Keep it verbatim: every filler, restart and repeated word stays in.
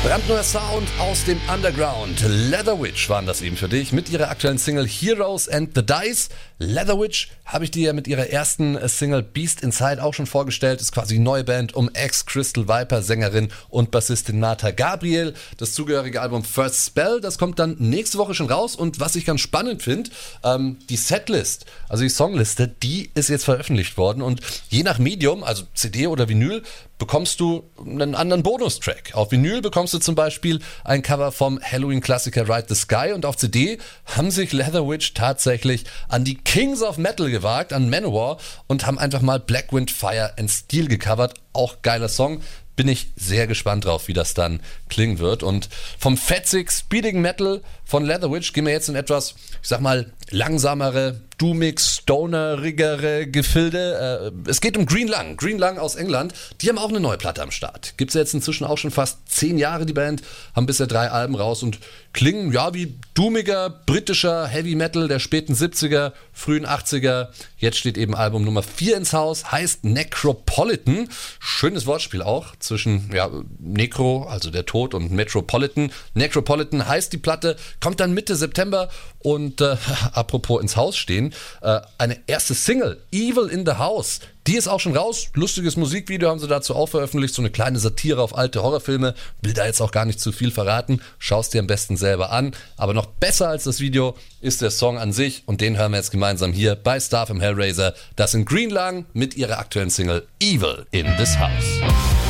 Brandneuer Sound aus dem Underground. Leatherwitch waren das eben für dich mit ihrer aktuellen Single Heroes and the Dice. Leatherwitch habe ich dir ja mit ihrer ersten Single Beast Inside auch schon vorgestellt. Ist quasi eine neue Band um Ex-Crystal Viper Sängerin und Bassistin Martha Gabriel. Das zugehörige Album First Spell, das kommt dann nächste Woche schon raus. Und was ich ganz spannend finde, ähm, die Setlist, also die Songliste, die ist jetzt veröffentlicht worden. Und je nach Medium, also C D oder Vinyl, bekommst du einen anderen Bonustrack. Auf Vinyl bekommst du zum Beispiel ein Cover vom Halloween-Klassiker Ride the Sky und auf C D haben sich Leatherwitch tatsächlich an die Kings of Metal gewagt, an Manowar und haben einfach mal Black Wind, Fire and Steel gecovert. Auch geiler Song. Bin ich sehr gespannt drauf, wie das dann klingen wird. Und vom fetzig, speedigen Metal von Leatherwitch gehen wir jetzt in etwas, ich sag mal, langsamere, doomig, stonerigere Gefilde. Äh, es geht um Green Lung. Green Lung aus England. Die haben auch eine neue Platte am Start. Gibt's ja jetzt inzwischen auch schon fast zehn Jahre, die Band. Haben bisher drei Alben raus und klingen, ja, wie doomiger, britischer Heavy Metal der späten siebziger, frühen achtziger. Jetzt steht eben Album Nummer vier ins Haus, heißt Necropolitan. Schönes Wortspiel auch zwischen, ja, Necro, also der Tod, und Metropolitan. Necropolitan heißt die Platte, kommt dann Mitte September und äh, apropos ins Haus stehen, äh, eine erste Single, Evil in the House, die ist auch schon raus. Lustiges Musikvideo haben sie dazu auch veröffentlicht, so eine kleine Satire auf alte Horrorfilme. Will da jetzt auch gar nicht zu viel verraten, schaust dir am besten selber an. Aber noch besser als das Video ist der Song an sich und den hören wir jetzt gemeinsam hier bei Star vom Hellraiser. Das sind Green Lung mit ihrer aktuellen Single Evil in this House.